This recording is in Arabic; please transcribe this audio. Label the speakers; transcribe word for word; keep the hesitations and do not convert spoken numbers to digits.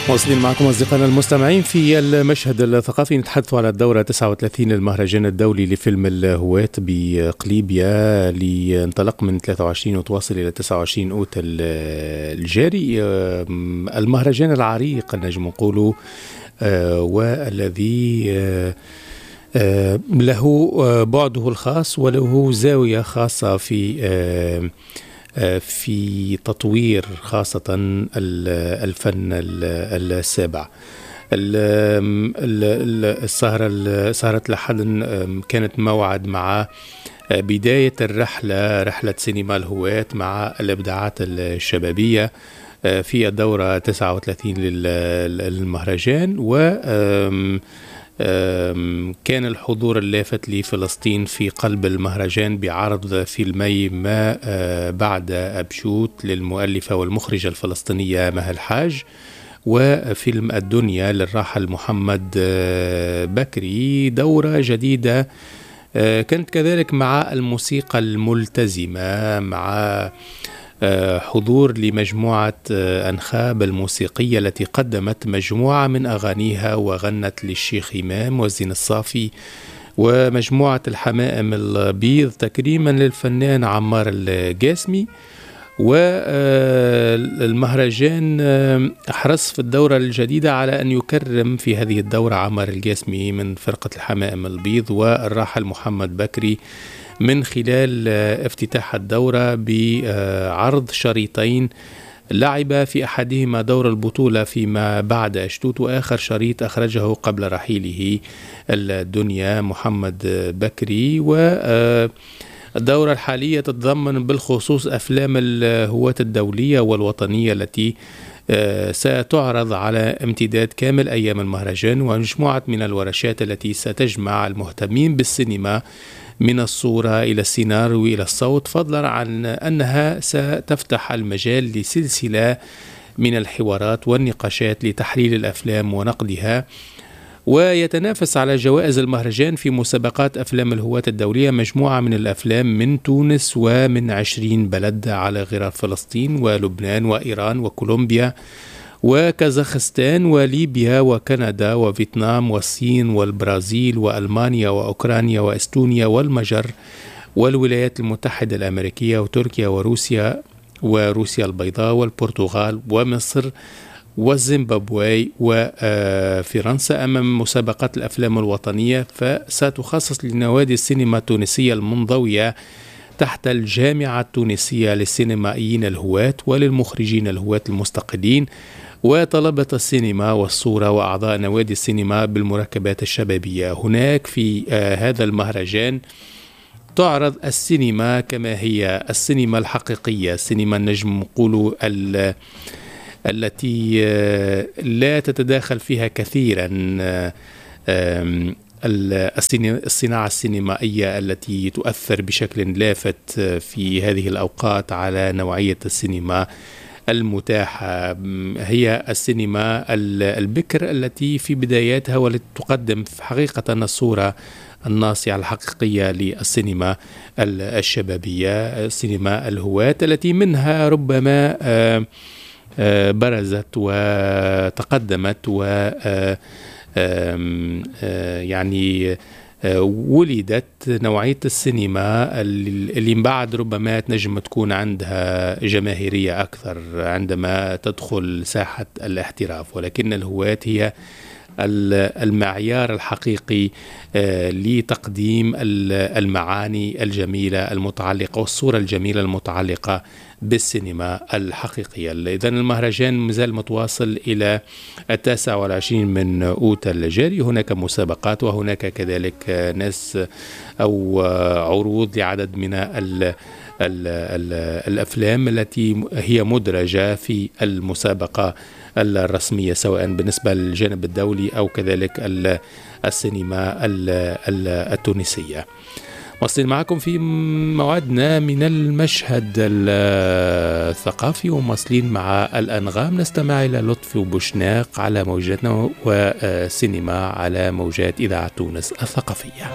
Speaker 1: واصلين معكم أصدقائنا المستمعين في المشهد الثقافي. نتحدث على الدورة تسعة وثلاثين للمهرجان الدولي لفيلم الهواة بقليبيا، اللي انطلق من ثلاثة وعشرين وتواصل إلى تسعة وعشرين أوت الجاري. المهرجان العريق نجم نقوله، والذي له بعده الخاص وله زاوية خاصة في في تطوير خاصة الفن السابع. السهرة سهرة الأحد كانت موعد مع بداية الرحلة، رحلة سينما الهواة مع الإبداعات الشبابية في الدورة تسعة وثلاثين للمهرجان. و كان الحضور اللافت لفلسطين في قلب المهرجان بعرض فيلمي ما بعد أبشوت للمؤلفة والمخرجة الفلسطينية مها الحاج، وفيلم الدنيا للراحل محمد بكري. دورة جديدة كانت كذلك مع الموسيقى الملتزمة، مع حضور لمجموعة أنخاب الموسيقية التي قدمت مجموعة من أغانيها وغنت للشيخ إمام والزين الصافي، ومجموعة الحمائم البيض تكريما للفنان عمار الجاسمي. والمهرجان حرص في الدورة الجديدة على أن يكرم في هذه الدورة عمار الجاسمي من فرقة الحمائم البيض والراحل محمد بكري من خلال افتتاح الدورة بعرض شريطين لعب في أحدهما دور البطولة فيما بعد أشتوت، وآخر شريط أخرجه قبل رحيله الدنيا محمد بكري. والدورة الحالية تتضمن بالخصوص أفلام الهواة الدولية والوطنية التي ستعرض على امتداد كامل أيام المهرجان، ومجموعة من الورشات التي ستجمع المهتمين بالسينما من الصورة إلى السيناريو إلى الصوت، فضلا عن أنها ستفتح المجال لسلسلة من الحوارات والنقاشات لتحليل الأفلام ونقدها. ويتنافس على جوائز المهرجان في مسابقات أفلام الهواة الدولية مجموعة من الأفلام من تونس ومن عشرين بلد على غرار فلسطين ولبنان وإيران وكولومبيا وكازاخستان وليبيا وكندا وفيتنام والصين والبرازيل وألمانيا وأوكرانيا وإستونيا والمجر والولايات المتحدة الأمريكية وتركيا وروسيا وروسيا البيضاء والبرتغال ومصر والزيمبابوي وفرنسا. أمام مسابقات الأفلام الوطنية فستخصص لنوادي السينما التونسية المنضوية تحت الجامعة التونسية للسينمائيين الهواة وللمخرجين الهواة المستقلين وطلبة السينما والصورة وأعضاء نوادي السينما بالمركبات الشبابية. هناك في آه هذا المهرجان تعرض السينما كما هي، السينما الحقيقية، السينما النجم نقولوا التي آه لا تتداخل فيها كثيرا آه الصناعة السينمائية التي تؤثر بشكل لافت في هذه الأوقات على نوعية السينما المتاحة. هي السينما البكر التي في بداياتها والتي تقدم حقيقة الصورة الناصعة الحقيقية للسينما الشبابية، السينما الهواة التي منها ربما برزت وتقدمت و يعني ولدت نوعية السينما اللي بعد ربما تنجم تكون عندها جماهيرية أكثر عندما تدخل ساحة الاحتراف، ولكن الهواة هي المعيار الحقيقي لتقديم المعاني الجميلة المتعلقة والصورة الجميلة المتعلقة بالسينما الحقيقية. إذن المهرجان مازال متواصل إلى التاسع والعشرين من أوت الجاري. هناك مسابقات وهناك كذلك ناس أو عروض لعدد من ال ال ال الأفلام التي هي مدرجة في المسابقة الرسمية سواء بالنسبة للجانب الدولي أو كذلك السينما التونسية. واصلين معكم في موعدنا من المشهد الثقافي ومواصلين مع الأنغام. نستمع إلى لطفي وبوشناق على موجاتنا وسينما على موجات إذاعة تونس الثقافية.